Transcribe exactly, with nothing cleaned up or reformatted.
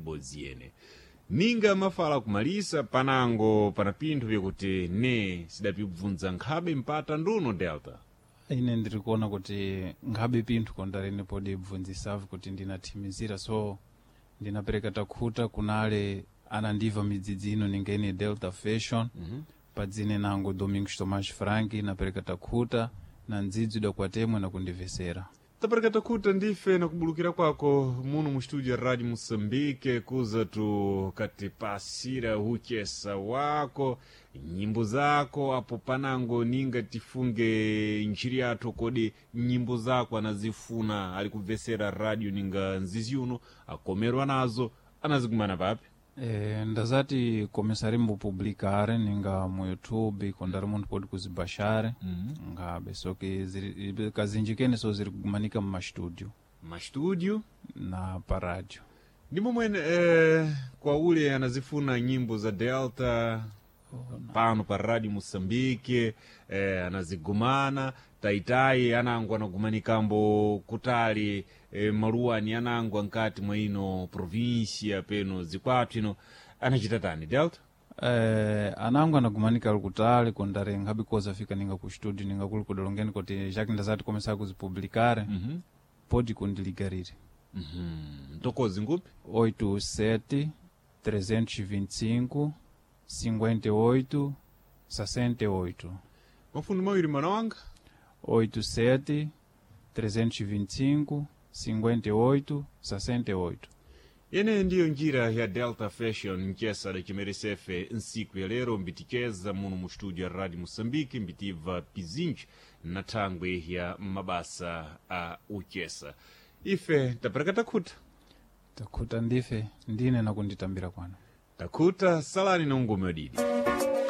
ibodzi yene ninga mafala kumalisa panango pana pinthu vyekuti ne sidapibvunza nkhabe mpata nduno Delta. Ine ndiri kuona kuti nkhabe pinthu kondarene podi ibvunzisavu kuti ndinathimizira so ndinapereka takhuta kunale anandiva midzidzi ino ningene Delta Fashion mm-hmm. padzine nango Domingos Tomás Frank napereka takhuta na ndzidzi dakuatemwe na kundivesera. Tapereka takhuta ndife na kubulukira kwako muno mu studio ya Radio Moçambique kuza tu katipasira uchesa wako nyimbo zako apo panango ninga tifunge nchiri yathu kodi nyimbo zako anazifuna ali kubvesera radio ninga nzizi uno akomerwa nazo anazigumana papi. E, ndazati komesari mbupublikare ninga mu YouTube kondari muntu podi kuzibashare mm-hmm. ngabe soke ziri kazinjikene so ziri kugumanika mu studio ma studio na pa radio ndimo mwene eh, kwa ule anazifuna nyimbo za Delta oh, pano pa Radio Moçambique eh, anazigumana taitai anango anagumanikambo kutali e, maruani anango nkati mwa ino provincia peno zikwatu ino anachitatani Delta. Eh, anango anagumanika kutali kondare ngabi koza fika ninga ku studio ninga kuli kudolongeni kuti jaki ndazati komesa kuzipublikare mm-hmm. podi kundiligarire mm-hmm. Tokozi ngupi oito sete trezentos e vinte e cinco cinquenta e oito sessenta e oito mafundo mawiri mwana wanga oito sete trezentos e vinte e cinco cinquenta e oito sessenta e oito. Yene ndiyo njira ya Delta Fashion nkesa da chimeresefe nsiku ya lero mbitikeza muno mu studio ya Radio Moçambique mbitiva pizinji na thangwe ya mabasa a uchesa. Ife tapereka takhuta takhuta ndife ndine nakunditambira kwano takhuta salani na ungume odidi.